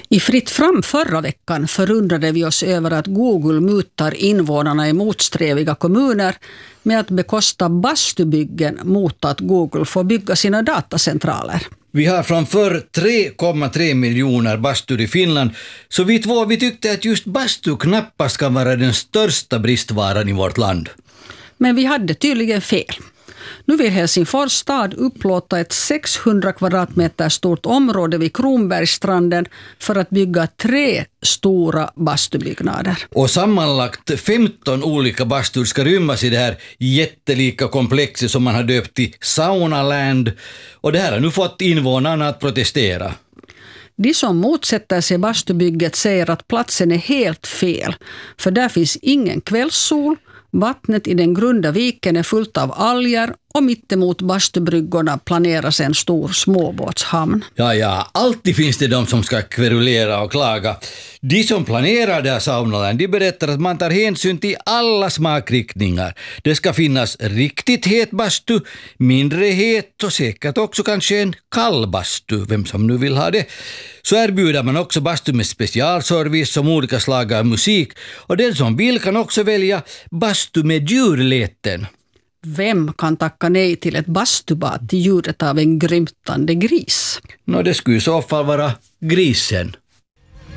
I Fritt fram förra veckan förundrade vi oss över att Google mutar invånarna i motsträviga kommuner med att bekosta bastubyggen mot att Google får bygga sina datacentraler. Vi har framför 3,3 miljoner bastur i Finland, så vi tyckte att just bastu knappast kan vara den största bristvaran i vårt land. Men vi hade tydligen fel. Nu vill Helsingfors stad upplåta ett 600 kvadratmeter stort område vid Kronbergsstranden för att bygga 3 stora bastubyggnader. Och sammanlagt 15 olika bastur ska rymmas i det här jättelika komplexet som man har döpt till Saunaland. Och det här har nu fått invånarna att protestera. De som motsätter sig bastubygget säger att platsen är helt fel, för där finns ingen kvällssol. Vattnet i den grunda viken är fullt av alger och mittemot bastubryggorna planeras en stor småbåtshamn. Ja, alltid finns det de som ska kverulera och klaga. De som planerar det här saunaland, de berättar att man tar hänsyn till alla smakriktningar. Det ska finnas riktigt het bastu, mindre het och säkert också kanske en kall bastu, vem som nu vill ha det. Så erbjuder man också bastu med specialservice som olika slag av musik, och den som vill kan också välja bastu med djurläten. Vem kan tacka nej till ett bastubad till ljudet av en grymtande gris? Det skulle i så fall vara grisen.